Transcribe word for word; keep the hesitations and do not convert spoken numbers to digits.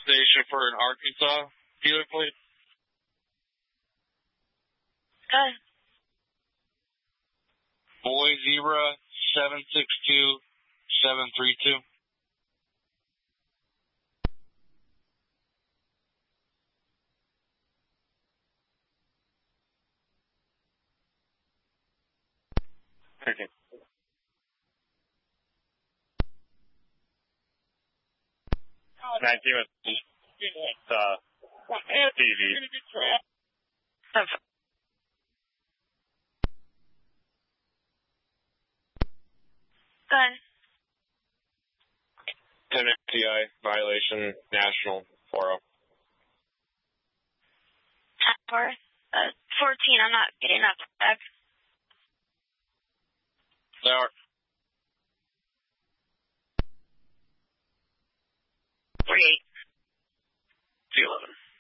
station for an Arkansas dealer plate. Okay. Boy Zebra seven six two seven three two. Okay. nineteen with uh, T V. Go ahead. ten F T I violation, national four oh. Four, uh, fourteen, I'm not getting up back. They are. forty-eight. T eleven.